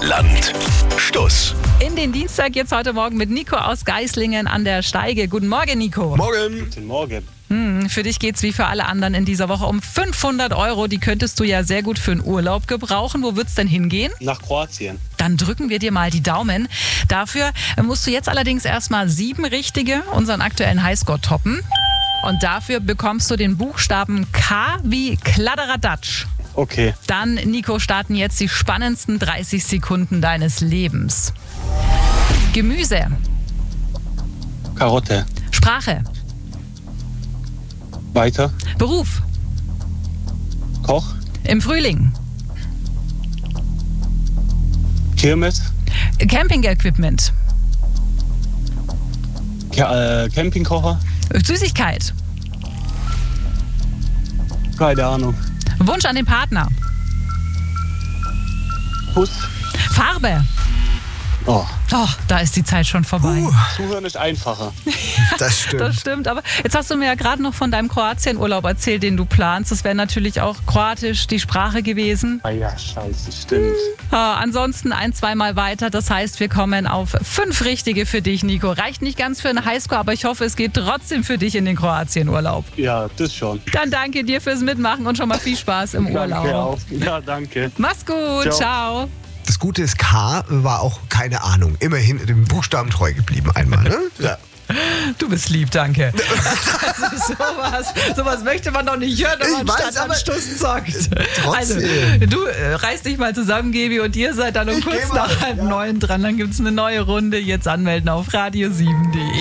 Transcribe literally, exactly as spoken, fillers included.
Land, Stuss. In den Dienstag jetzt heute Morgen mit Nico aus Geislingen an der Steige. Guten Morgen, Nico. Morgen. Guten Morgen. Hm, für dich geht's wie für alle anderen in dieser Woche um fünfhundert Euro. Die könntest du ja sehr gut für einen Urlaub gebrauchen. Wo wird's denn hingehen? Nach Kroatien. Dann drücken wir dir mal die Daumen. Dafür musst du jetzt allerdings erstmal sieben richtige, unseren aktuellen Highscore toppen. Und dafür bekommst du den Buchstaben K wie Kladderadatsch. Okay. Dann, Nico, starten jetzt die spannendsten dreißig Sekunden deines Lebens. Gemüse, Karotte. Sprache, Weiter. Beruf, Koch. im Frühling, Kirmes. Camping-Equipment, Ke- äh, Campingkocher. Süßigkeit, Keine Ahnung. Wunsch an den Partner, Kuss. Farbe. Oh. Oh, da ist die Zeit schon vorbei. Uh, Zuhören ist einfacher. das stimmt. Das stimmt, aber jetzt hast du mir ja gerade noch von deinem Kroatien-Urlaub erzählt, den du planst. Das wäre natürlich auch Kroatisch die Sprache gewesen. Ah ja, scheiße, stimmt. Ah, ansonsten ein-, zweimal weiter. Das heißt, wir kommen auf fünf richtige für dich, Nico. Reicht nicht ganz für einen Highscore, aber ich hoffe, es geht trotzdem für dich in den Kroatien-Urlaub. Ja, das schon. Dann danke dir fürs Mitmachen und schon mal viel Spaß im Urlaub. Danke auch. Ja, danke. Mach's gut, ciao. Ciao. Das Gute ist, K war auch keine Ahnung. Immerhin dem Buchstaben treu geblieben einmal, ne? Ja. Du bist lieb, danke. Also sowas, sowas möchte man doch nicht hören, wenn Ich man weiß, statt an aber Stuss zockt. trotzdem. Also, du äh, reiß dich mal zusammen, Gebi, und ihr seid dann um Ich kurz geh mal, nach halb ja. neun dran. Dann gibt's eine neue Runde. Jetzt anmelden auf radio sieben punkt de.